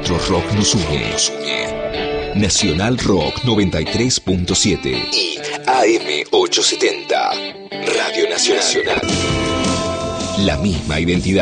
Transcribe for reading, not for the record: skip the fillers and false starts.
nuestro rock nos une. Nacional Rock 93.7 y AM 870. Radio Nacional. La misma identidad.